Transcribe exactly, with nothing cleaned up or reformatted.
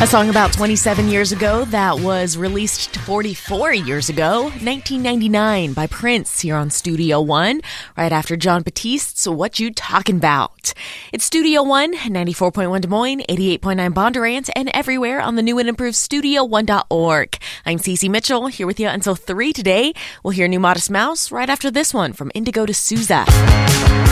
A song about twenty-seven years ago that was released forty-four years ago, nineteen ninety-nine, by Prince here on Studio One, right after Jon Batiste's What You Talking About. It's Studio One, ninety-four point one Des Moines, eighty-eight point nine Bondurant, and everywhere on the new and improved studio one dot org. I'm Cece Mitchell, here with you until three today. We'll hear New Modest Mouse right after this one from Indigo de Souza.